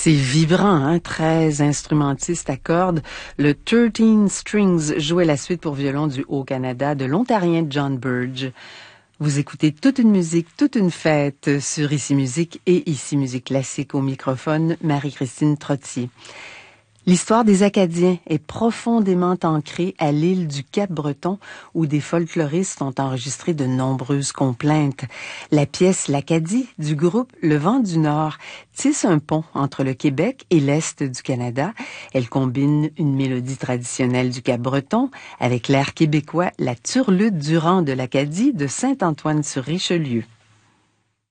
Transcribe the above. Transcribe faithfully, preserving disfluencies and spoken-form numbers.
C'est vibrant, hein? treize instrumentistes à cordes. Le treize Strings jouait la suite pour violon du Haut-Canada de l'Ontarien John Burge. Vous écoutez toute une musique, toute une fête sur Ici Musique et Ici Musique Classique au microphone, Marie-Christine Trottier. L'histoire des Acadiens est profondément ancrée à l'île du Cap-Breton où des folkloristes ont enregistré de nombreuses complaintes. La pièce L'Acadie du groupe Le Vent du Nord tisse un pont entre le Québec et l'Est du Canada. Elle combine une mélodie traditionnelle du Cap-Breton avec l'air québécois La Turlude Durand de l'Acadie de Saint-Antoine-sur-Richelieu.